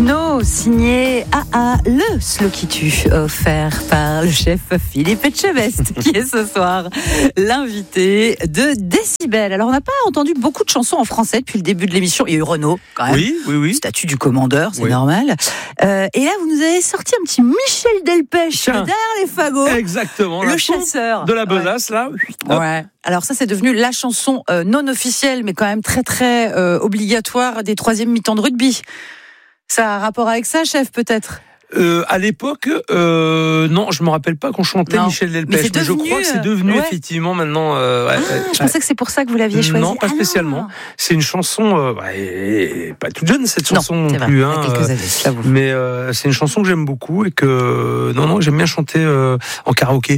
Snow, signé AA, le slow qui tue, offert par le chef Philippe Etchebest, qui est ce soir l'invité de Décibel. Alors, on n'a pas entendu beaucoup de chansons en français depuis le début de l'émission. Il y a eu Renaud, quand même. Oui. Statut du commandeur, c'est normal. Et là, vous nous avez sorti un petit Michel Delpech derrière les fagots. Exactement. Le chasseur. De la besace, là. Ouais. Alors ça, c'est devenu la chanson non officielle, mais quand même très, très obligatoire des troisième mi-temps de rugby. Ça a un rapport avec ça, chef, peut-être ? À l'époque, non, je me rappelle pas qu'on chantait Michel Delpech, mais je crois que c'est devenu effectivement maintenant. Je pensais que c'est pour ça que vous l'aviez choisi. Non, pas spécialement. C'est une chanson, pas toute jeune cette chanson non plus, hein. Quelques années, j'avoue. Mais c'est une chanson que j'aime beaucoup et que j'aime bien chanter en karaoké.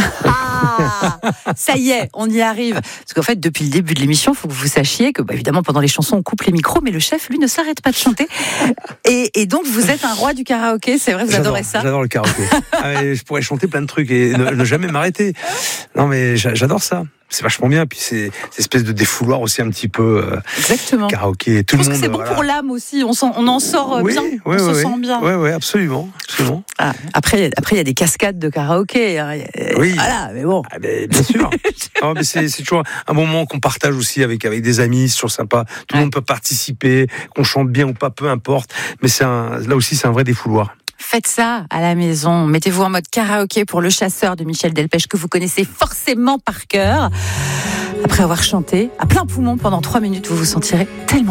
Ça y est, on y arrive. Parce qu'en fait, depuis le début de l'émission, il faut que vous sachiez que, évidemment, pendant les chansons, on coupe les micros, mais le chef, lui, ne s'arrête pas de chanter. Et donc, vous êtes un roi du karaoké. C'est vrai, vous adorez ça. J'adore le karaoké. Je pourrais chanter plein de trucs et ne jamais m'arrêter. Non, mais j'adore ça. C'est vachement bien. Puis c'est cette espèce de défouloir aussi un petit peu. Exactement. Karaoké. Tout le monde. Je pense que c'est bon pour l'âme aussi. On en sort bien. On se sent bien. Oui, absolument. Après, il y a des cascades de karaoké. Oui. Voilà, mais bon. Bien sûr. Mais c'est toujours un bon moment qu'on partage aussi avec des amis. C'est toujours sympa. Tout le monde peut participer. Qu'on chante bien ou pas, peu importe. Mais là aussi, c'est un vrai défouloir. Faites ça à la maison. Mettez-vous en mode karaoké pour Le Chasseur de Michel Delpech, que vous connaissez forcément par cœur. Après avoir chanté à plein poumon pendant 3 minutes, vous vous sentirez tellement